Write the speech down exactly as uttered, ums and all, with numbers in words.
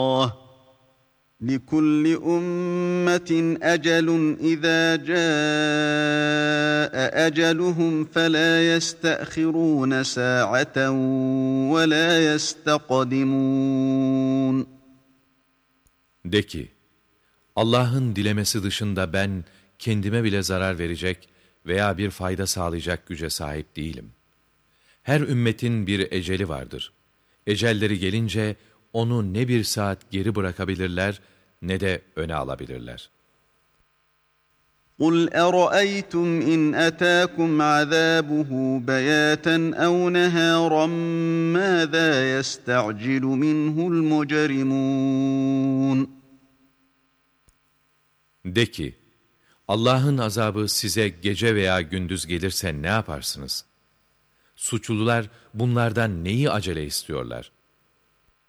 لِكُلِّ أُمَّةٍ أَجَلٌ إِذَا جَاءَ أَجَلُهُمْ فَلَا يَسْتَأْخِرُونَ سَاعَةً وَلَا يَسْتَقْدِمُونَ. De ki, Allah'ın dilemesi dışında ben kendime bile zarar verecek veya bir fayda sağlayacak güce sahip değilim. Her ümmetin bir eceli vardır. Ecelleri gelince onu ne bir saat geri bırakabilirler ne de öne alabilirler. قُلْ أَرَأَيْتُمْ إِنْ أَتَاكُمْ عَذَابُهُ بَيَاتًا أَوْ نَهَارًا مَاذَا يَسْتَعْجِلُ مِنْهُ الْمُجْرِمُونَ. De ki, Allah'ın azabı size gece veya gündüz gelirse ne yaparsınız? Suçlular bunlardan neyi acele istiyorlar?